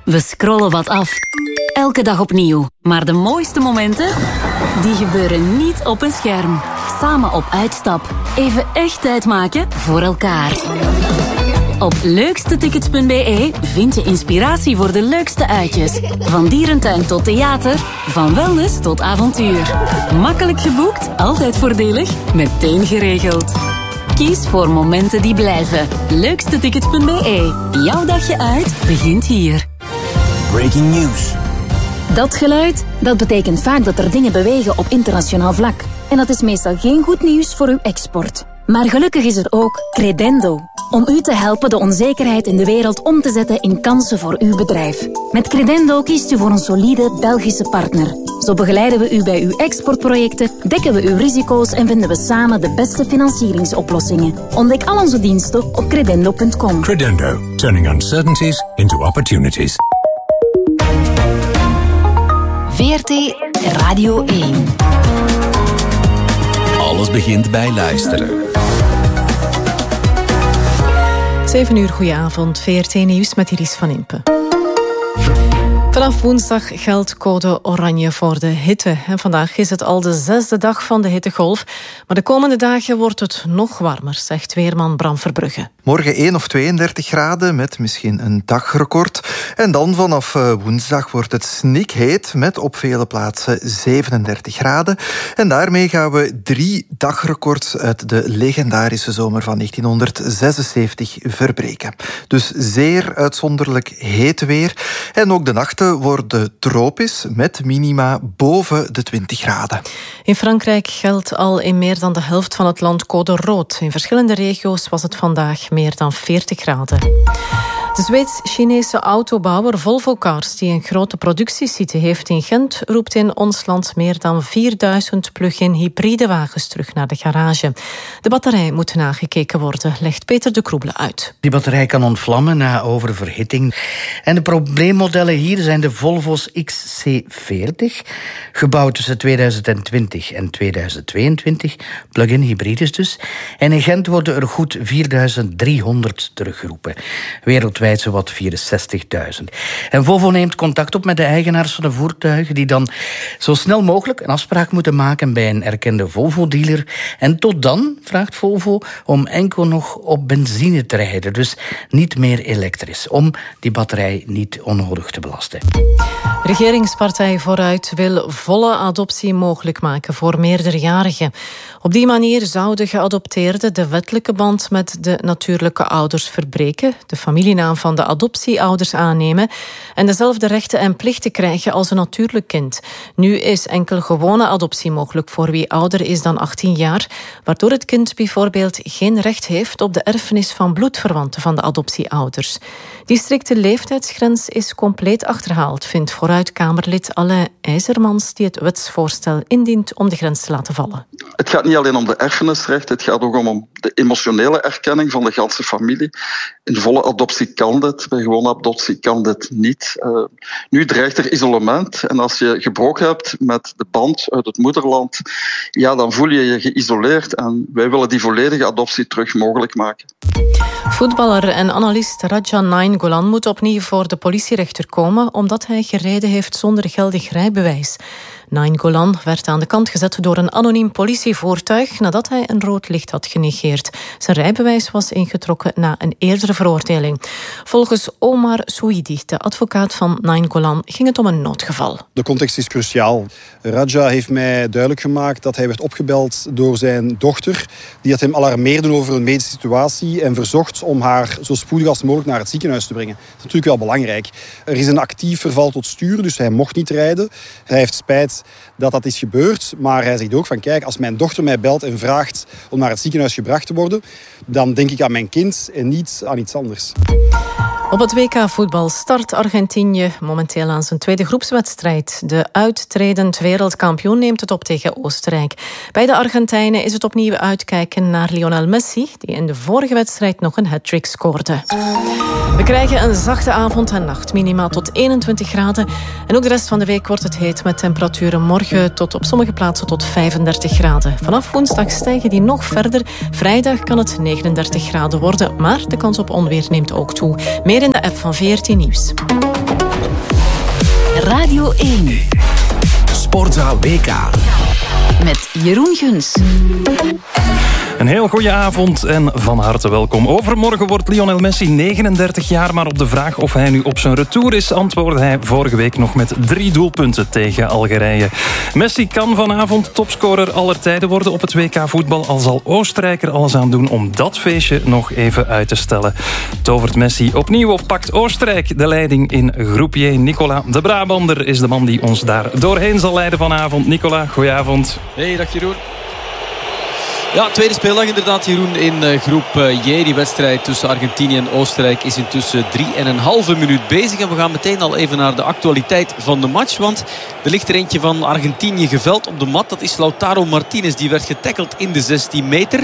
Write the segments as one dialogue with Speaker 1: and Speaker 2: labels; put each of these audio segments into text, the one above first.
Speaker 1: We scrollen wat af. Elke dag opnieuw. Maar de mooiste momenten, die gebeuren niet op een scherm. Samen op uitstap. Even echt tijd maken voor elkaar. Op leukstetickets.be vind je inspiratie voor de leukste uitjes. Van dierentuin tot theater, van wellness tot avontuur. Makkelijk geboekt, altijd voordelig, meteen geregeld. Kies voor momenten die blijven. Leukstetickets.be. Jouw dagje uit begint hier.
Speaker 2: Breaking news.
Speaker 3: Dat geluid, dat betekent vaak dat er dingen bewegen op internationaal vlak. En dat is meestal geen goed nieuws voor uw export. Maar gelukkig is er ook Credendo. Om u te helpen de onzekerheid in de wereld om te zetten in kansen voor uw bedrijf. Met Credendo kiest u voor een solide Belgische partner. Zo begeleiden we u bij uw exportprojecten, dekken we uw risico's en vinden we samen de beste financieringsoplossingen. Ontdek al onze diensten op credendo.com.
Speaker 4: Credendo, turning uncertainties into opportunities.
Speaker 1: VRT Radio 1.
Speaker 2: Alles begint bij luisteren.
Speaker 5: 7 uur, goedenavond. VRT Nieuws met Iris van Impe. Vanaf woensdag geldt code oranje voor de hitte. En vandaag is het al de 6e dag van de hittegolf. Maar de komende dagen wordt het nog warmer, zegt weerman Bram Verbrugge.
Speaker 6: Morgen 1 of 32 graden met misschien een dagrecord. En dan vanaf woensdag wordt het snikheet met op vele plaatsen 37 graden. En daarmee gaan we 3 dagrecords uit de legendarische zomer van 1976 verbreken. Dus zeer uitzonderlijk heet weer. En ook de nachten worden tropisch met minima boven de 20 graden.
Speaker 5: In Frankrijk geldt al in meer dan de helft van het land code rood. In verschillende regio's was het vandaag meer dan 40 graden. De Zweeds-Chinese autobouwer Volvo Cars, die een grote productiesite heeft in Gent, roept in ons land meer dan 4000 plug-in hybride wagens terug naar de garage. De batterij moet nagekeken worden, legt Peter de Kroebele uit.
Speaker 7: Die batterij kan ontvlammen na oververhitting. En de probleemmodellen hier zijn de Volvo's XC40, gebouwd tussen 2020 en 2022, plug-in hybrides dus. En in Gent worden er goed 4300 teruggeroepen. Wereldwijd zowat 64.000. En Volvo neemt contact op met de eigenaars van de voertuigen die dan zo snel mogelijk een afspraak moeten maken bij een erkende Volvo-dealer. En tot dan vraagt Volvo om enkel nog op benzine te rijden, dus niet meer elektrisch, om die batterij niet onnodig te belasten.
Speaker 5: Regeringspartij Vooruit wil volle adoptie mogelijk maken voor meerderjarigen. Op die manier zouden geadopteerden de wettelijke band met de natuurlijke ouders verbreken, de familienaam van de adoptieouders aannemen en dezelfde rechten en plichten krijgen als een natuurlijk kind. Nu is enkel gewone adoptie mogelijk voor wie ouder is dan 18 jaar, waardoor het kind bijvoorbeeld geen recht heeft op de erfenis van bloedverwanten van de adoptieouders. Die strikte leeftijdsgrens is compleet achterhaald, vindt Vooruit-Kamerlid Alain IJzermans, die het wetsvoorstel indient om de grens te laten vallen.
Speaker 8: Het gaat niet alleen om de erfenisrecht, het gaat ook om de emotionele erkenning van de ganse familie. In volle adoptie kan dit, bij gewone adoptie kan dit niet. Nu dreigt er isolement en als je gebroken hebt met de band uit het moederland, ja, dan voel je je geïsoleerd en wij willen die volledige adoptie terug mogelijk maken.
Speaker 5: Voetballer en analist Raja Nainggolan moet opnieuw voor de politierechter komen omdat hij gereden heeft zonder geldig rijbewijs. Nainggolan werd aan de kant gezet door een anoniem politievoertuig nadat hij een rood licht had genegeerd. Zijn rijbewijs was ingetrokken na een eerdere veroordeling. Volgens Omar Souidi, de advocaat van Nainggolan, ging het om een noodgeval.
Speaker 9: De context is cruciaal. Raja heeft mij duidelijk gemaakt dat hij werd opgebeld door zijn dochter. Die had hem alarmeerde over een medische situatie en verzocht om haar zo spoedig als mogelijk naar het ziekenhuis te brengen. Dat is natuurlijk wel belangrijk. Er is een actief verval tot stuur, dus hij mocht niet rijden. Hij heeft spijt dat dat is gebeurd, maar hij zegt ook van kijk, als mijn dochter mij belt en vraagt om naar het ziekenhuis gebracht te worden, dan denk ik aan mijn kind en niet aan iets anders.
Speaker 5: Op het WK-voetbal start Argentinië momenteel aan zijn tweede groepswedstrijd. De uittredend wereldkampioen neemt het op tegen Oostenrijk. Bij de Argentijnen is het opnieuw uitkijken naar Lionel Messi, die in de vorige wedstrijd nog een hat-trick scoorde. We krijgen een zachte avond en nacht, minimaal tot 21 graden. En ook de rest van de week wordt het heet met temperaturen morgen tot op sommige plaatsen tot 35 graden. Vanaf woensdag stijgen die nog verder. Vrijdag kan het 39 graden worden, maar de kans op onweer neemt ook toe. Meer in de app van VRT Nieuws.
Speaker 1: Radio 1.
Speaker 2: Sportza WK.
Speaker 1: Met Jeroen Guns.
Speaker 10: Een heel goede avond en van harte welkom. Overmorgen wordt Lionel Messi 39 jaar, maar op de vraag of hij nu op zijn retour is, antwoordde hij vorige week nog met 3 doelpunten tegen Algerije. Messi kan vanavond topscorer aller tijden worden op het WK voetbal, al zal Oostenrijk er alles aan doen om dat feestje nog even uit te stellen. Tovert Messi opnieuw of pakt Oostenrijk de leiding in groep J? Nicola de Brabander is de man die ons daar doorheen zal leiden vanavond. Nicola, goedenavond.
Speaker 11: Hey, dag Jeroen. Ja, tweede speeldag inderdaad, Jeroen, in groep J. Die wedstrijd tussen Argentinië en Oostenrijk is intussen 3,5 minuut bezig. En we gaan meteen al even naar de actualiteit van de match. Want er ligt er eentje van Argentinië geveld op de mat. Dat is Lautaro Martinez. Die werd getackeld in de 16 meter.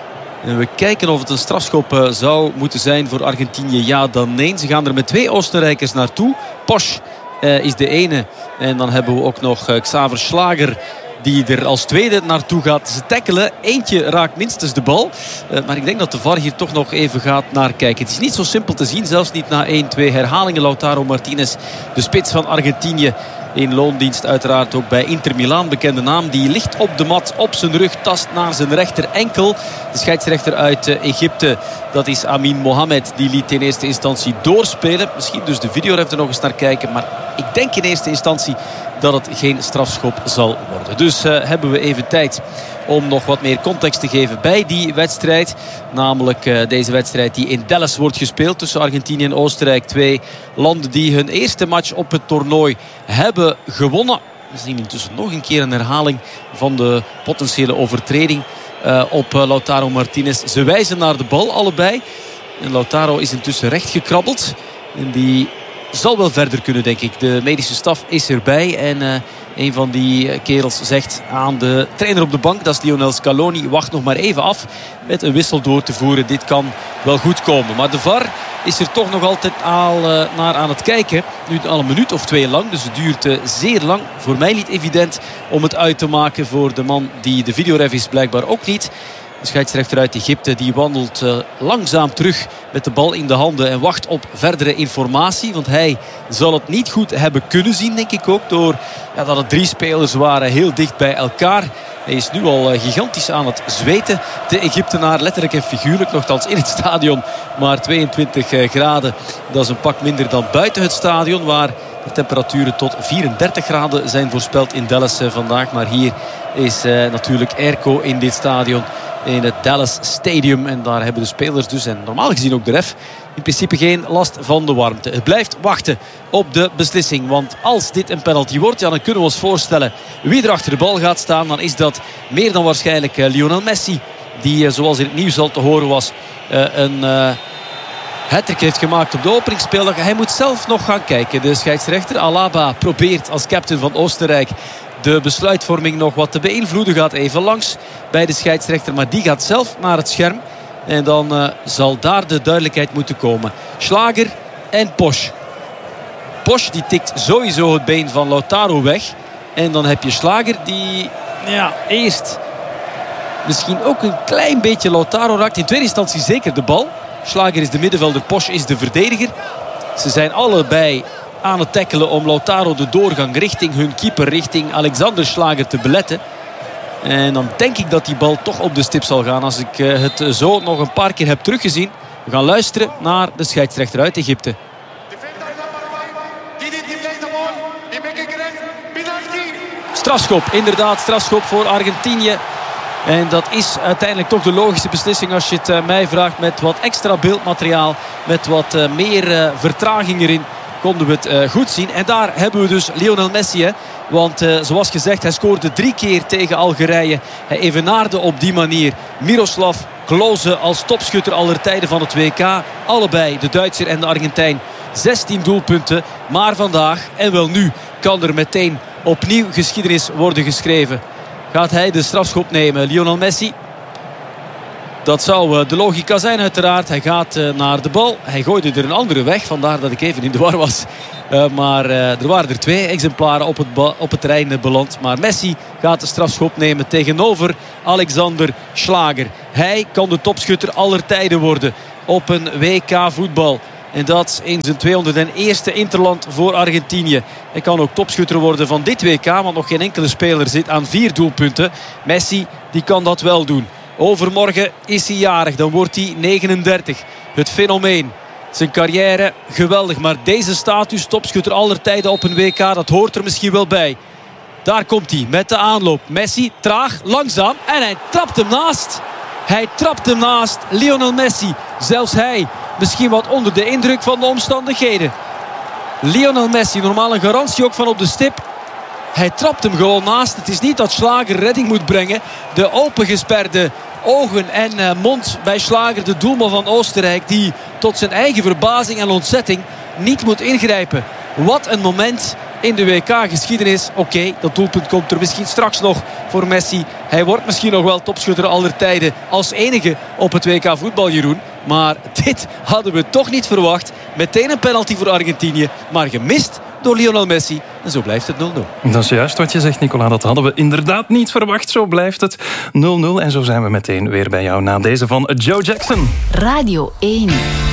Speaker 11: En we kijken of het een strafschop zou moeten zijn voor Argentinië. Ja, dan nee. Ze gaan er met 2 Oostenrijkers naartoe. Posch is de ene. En dan hebben we ook nog Xaver Schlager, die er als tweede naartoe gaat. Ze tackelen. Eentje raakt minstens de bal. Maar ik denk dat de VAR hier toch nog even gaat naar kijken. Het is niet zo simpel te zien. Zelfs niet na 1-2 herhalingen. Lautaro Martinez, de spits van Argentinië, in loondienst uiteraard ook bij Inter Milaan. Bekende naam. Die ligt op de mat, op zijn rug, tast naar zijn rechter enkel. De scheidsrechter uit Egypte, dat is Amin Mohamed, die liet in eerste instantie doorspelen. Misschien dus de videoref er nog eens naar kijken. Maar ik denk in eerste instantie dat het geen strafschop zal worden. Dus hebben we even tijd om nog wat meer context te geven bij die wedstrijd. Namelijk deze wedstrijd die in Dallas wordt gespeeld tussen Argentinië en Oostenrijk. 2 landen die hun eerste match op het toernooi hebben gewonnen. We zien intussen nog een keer een herhaling van de potentiële overtreding op Lautaro Martinez. Ze wijzen naar de bal allebei. En Lautaro is intussen recht gekrabbeld. En die zal wel verder kunnen, denk ik. De medische staf is erbij. En een van die kerels zegt aan de trainer op de bank, dat is Lionel Scaloni, wacht nog maar even af met een wissel door te voeren. Dit kan wel goed komen. Maar de VAR is er toch nog altijd al naar aan het kijken. Nu al een minuut of 2 lang. Dus het duurt zeer lang. Voor mij niet evident om het uit te maken. Voor de man die de videoref is blijkbaar ook niet. De scheidsrechter uit Egypte die wandelt langzaam terug met de bal in de handen en wacht op verdere informatie. Want hij zal het niet goed hebben kunnen zien, denk ik ook. Door dat het 3 spelers waren heel dicht bij elkaar. Hij is nu al gigantisch aan het zweten. De Egyptenaar, letterlijk en figuurlijk, nogthans in het stadion. Maar 22 graden, dat is een pak minder dan buiten het stadion. Waar de temperaturen tot 34 graden zijn voorspeld in Dallas vandaag. Maar hier is natuurlijk airco in dit stadion, in het Dallas Stadium. En daar hebben de spelers dus, en normaal gezien ook de ref, in principe geen last van de warmte. Het blijft wachten op de beslissing. Want als dit een penalty wordt, dan kunnen we ons voorstellen wie er achter de bal gaat staan. Dan is dat meer dan waarschijnlijk Lionel Messi. Die, zoals in het nieuws al te horen was, een hat-trick heeft gemaakt op de openingsspeeldag. Hij moet zelf nog gaan kijken. De scheidsrechter Alaba probeert als captain van Oostenrijk de besluitvorming nog wat te beïnvloeden. Gaat even langs bij de scheidsrechter, maar die gaat zelf naar het scherm. En dan zal daar de duidelijkheid moeten komen. Schlager en Posch. Posch die tikt sowieso het been van Lautaro weg. En dan heb je Schlager die eerst misschien ook een klein beetje Lautaro raakt. In tweede instantie zeker de bal. Schlager is de middenvelder, Posch is de verdediger. Ze zijn allebei aan het tackelen om Lautaro de doorgang richting hun keeper, richting Alexander Schlager te beletten. En dan denk ik dat die bal toch op de stip zal gaan. Als ik het zo nog een paar keer heb teruggezien. We gaan luisteren naar de scheidsrechter uit Egypte. Strafschop, inderdaad, strafschop voor Argentinië. En dat is uiteindelijk toch de logische beslissing als je het mij vraagt. Met wat extra beeldmateriaal, met wat meer vertraging erin, konden we het goed zien. En daar hebben we dus Lionel Messi. Hè? Want zoals gezegd, hij scoorde 3 keer tegen Algerije. Hij evenaarde op die manier Miroslav Klose als topschutter aller tijden van het WK. Allebei, de Duitser en de Argentijn, 16 doelpunten. Maar vandaag, en wel nu, kan er meteen opnieuw geschiedenis worden geschreven. Gaat hij de strafschop nemen, Lionel Messi? Dat zou de logica zijn uiteraard. Hij gaat naar de bal. Hij gooide er een andere weg. Vandaar dat ik even in de war was. Maar er waren er 2 exemplaren op het terrein beland. Maar Messi gaat de strafschop nemen tegenover Alexander Schlager. Hij kan de topschutter aller tijden worden op een WK voetbal. En dat in zijn 201ste interland voor Argentinië. Hij kan ook topschutter worden van dit WK, want nog geen enkele speler zit aan 4 doelpunten. Messi, die kan dat wel doen. Overmorgen is hij jarig, dan wordt hij 39. Het fenomeen. Zijn carrière geweldig, maar deze status, topschutter aller tijden op een WK, dat hoort er misschien wel bij. Daar komt hij met de aanloop. Messi, traag, langzaam. En hij trapt hem naast. Hij trapt hem naast. Lionel Messi. Zelfs hij. Misschien wat onder de indruk van de omstandigheden. Lionel Messi. Normaal een garantie ook van op de stip. Hij trapt hem gewoon naast. Het is niet dat Schlager redding moet brengen. De opengesperde ogen en mond bij Schlager, de doelman van Oostenrijk, die tot zijn eigen verbazing en ontzetting niet moet ingrijpen. Wat een moment in de WK-geschiedenis. Oké, dat doelpunt komt er misschien straks nog voor Messi. Hij wordt misschien nog wel topschutter aller tijden als enige op het WK voetbal, Jeroen. Maar dit hadden we toch niet verwacht. Meteen een penalty voor Argentinië, maar gemist door Lionel Messi. En zo blijft het 0-0.
Speaker 10: Dat is juist wat je zegt, Nicola. Dat hadden we inderdaad niet verwacht. Zo blijft het 0-0. En zo zijn we meteen weer bij jou na deze van Joe Jackson.
Speaker 1: Radio 1.